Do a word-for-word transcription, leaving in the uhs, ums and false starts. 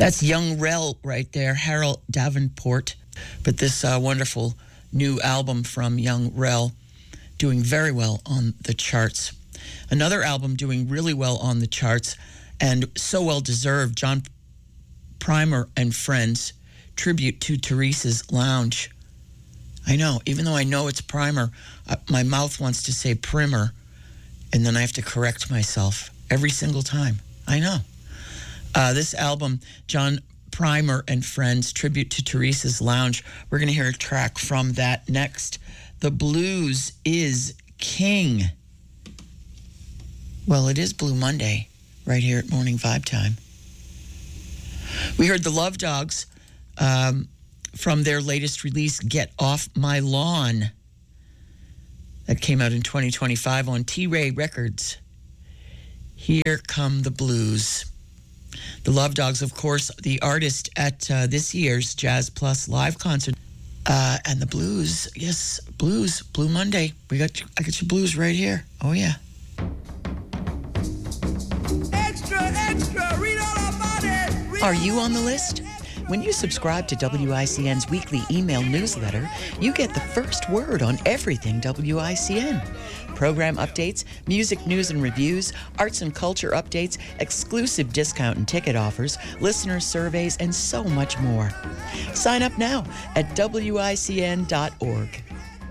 That's Young Rel right there, Harold Davenport. But this uh, wonderful new album from Young Rel doing very well on the charts. Another album doing really well on the charts and so well deserved, John Primer and Friends, tribute to Teresa's Lounge. I know, even though I know it's Primer, uh, my mouth wants to say Primer, and then I have to correct myself every single time. I know. Uh, this album, John Primer and Friends, tribute to Teresa's Lounge. We're going to hear a track from that next. The Blues is King. Well, it is Blue Monday right here at Morning Vibe Time. We heard the Love Dogs um, from their latest release, Get Off My Lawn. That came out in twenty twenty-five on T-Ray Records. Here Come the Blues. The Love Dogs, of course, the artist at uh, this year's Jazz Plus live concert. Uh, and the blues, yes, blues, Blue Monday. We got, you, I got your blues right here. Oh, yeah. Extra, extra, read all about it. Read Are you on the list? When you subscribe to W I C N's weekly email newsletter, you get the first word on everything W I C N. Program updates, music news and reviews, arts and culture updates, exclusive discount and ticket offers, listener surveys, and so much more. Sign up now at W I C N dot org.